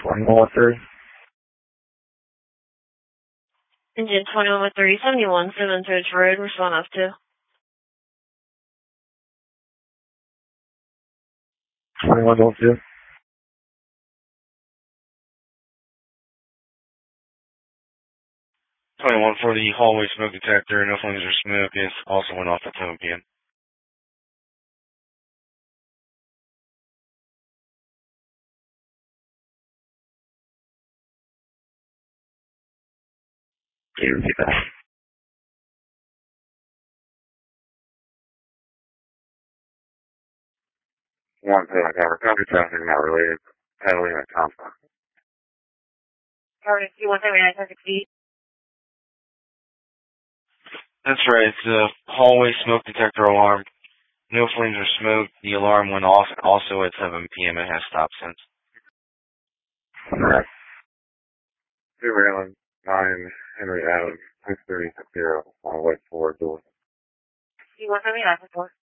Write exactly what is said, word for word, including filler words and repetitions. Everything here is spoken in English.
twenty-one thirty. Engine twenty-one thirty, seventy-one, seven Ridge Road, respond off to. twenty-one oh two. twenty-one for the hallway smoke detector, no flames or smoke, is also went off at seven p m Can you repeat that? One thing I cover. Copy traffic not related. Heavily at Thompson. Coverage two one seven nine six feet. That's right, it's a hallway smoke detector alarm. No flames or smoke. The alarm went off also at seven p m It has stopped since. Alright. Two Raylan, nine Henry Adams, six thirty zero, on the way forward door. two one seven nine six four.